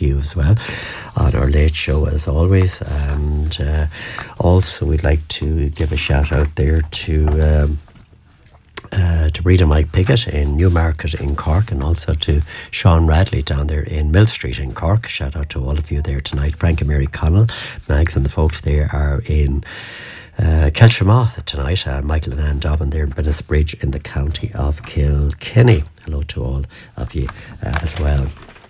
to you as well on our late show as always. And also we'd like to give a shout out there to Breeda Mike Piggott in Newmarket in Cork, and also to Sean Radley down there in Mill Street in Cork. Shout out to all of you there tonight. Frank and Mary Connell, Mags and the folks there are in Kelshamath tonight. Michael and Ann Dobbin there in Bridge in the county of Kilkenny. Hello to all of you as well.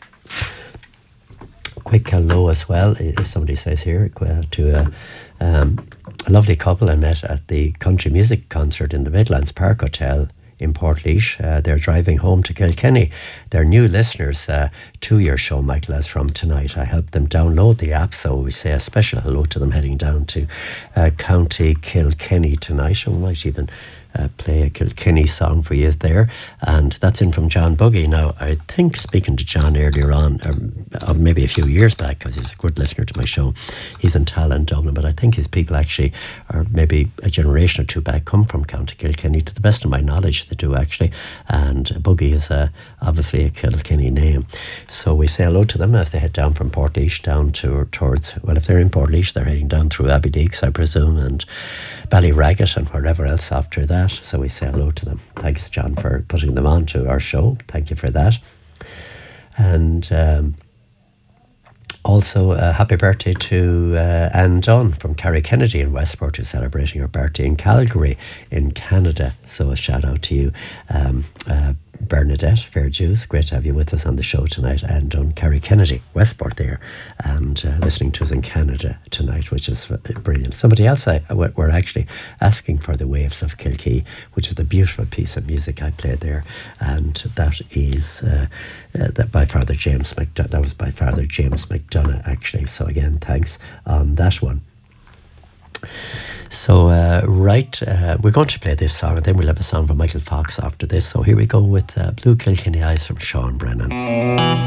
Quick hello as well, as somebody says here, to a lovely couple I met at the country music concert in the Midlands Park Hotel in Portlaoise. They're driving home to Kilkenny. They're new listeners to your show, Michael, as from tonight. I helped them download the app, so we say a special hello to them heading down to County Kilkenny tonight. And we might even play a Kilkenny song for you there, and that's in from John Buggy. Now, I think, speaking to John earlier on, maybe a few years back, because he's a good listener to my show, he's in Tala, Dublin, but I think his people actually are maybe a generation or two back, come from County Kilkenny. To the best of my knowledge, they do actually, and Buggy is obviously a Kilkenny name. So we say hello to them as they head down from Portlaoise down towards, well, if they're in Portlaoise, they're heading down through Abbeyleix, I presume, and Ballyragget and wherever else after that. So we say hello to them. Thanks, John, for putting them on to our show. Thank you for that. And also, happy birthday to Anne Dunn from Carrie Kennedy in Westport, who's celebrating her birthday in Calgary in Canada. So a shout out to you, Bernadette Fairjuice. Great to have you with us on the show tonight. And Dunn, Carrie Kennedy, Westport there, and listening to us in Canada tonight, which is brilliant. Somebody else were actually asking for The Waves of Kilkee, which is the beautiful piece of music I played there, and that is that by Father James McDonough. That was by Father James McDonough, actually. So again, thanks on that one. So, we're going to play this song, and then we'll have a song from Michael Fox after this. So here we go with Blue Kilkenny Eyes from Sean Brennan.